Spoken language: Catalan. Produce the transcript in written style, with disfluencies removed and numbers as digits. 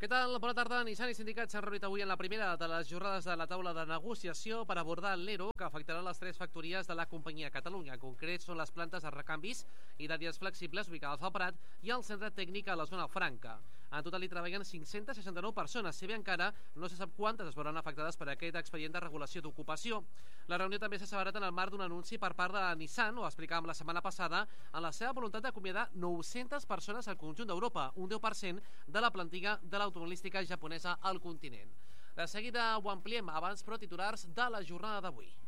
Què tal? Bona tarda. Nissan i sindicats s'han reunit avui en la primera de les jornades de la taula de negociació per abordar l'ERO que afectarà les 3 factories de la companyia a Catalunya. En concret, són les plantes de recanvis i de dies flexibles ubicades al Prat i el centre tècnic a la zona franca. En total hi treballen 569 persones, si bé encara no se sap quantes es veuran afectades per aquest expedient de regulació d'ocupació. La reunió també s'ha celebrat en el marc d'un anunci per part de Nissan, ho explicàvem la setmana passada, en la seva voluntat d'acomiadar 900 persones al conjunt d'Europa, un 10% de la plantilla de l'automobilística japonesa al continent. De seguida ho ampliem, abans però titulars de la jornada d'avui.